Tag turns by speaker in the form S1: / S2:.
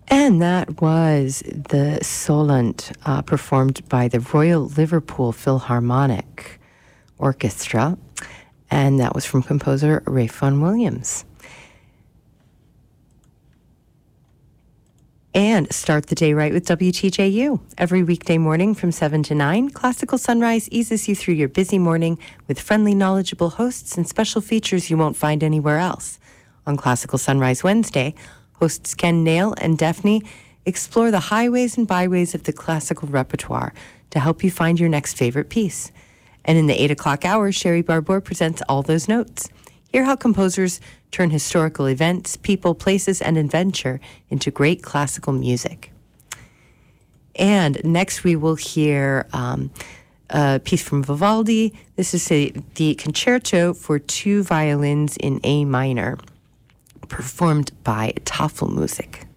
S1: And that was the Solent, performed by the Royal Liverpool Philharmonic Orchestra, and that was from composer Ralph Vaughan Williams. And start the day right with WTJU. Every weekday morning from 7 to 9, Classical Sunrise eases you through your busy morning with friendly, knowledgeable hosts and special features you won't find anywhere else. On Classical Sunrise Wednesday, hosts Ken Nail and Daphne explore the highways and byways of the classical repertoire to help you find your next favorite piece. And in the 8 o'clock hour, Sherry Barbour presents All Those Notes. Hear how composers turn historical events, people, places, and adventure into great classical music. And next we will hear a piece from Vivaldi. This is the Concerto for Two Violins in A minor, performed by Tafelmusik.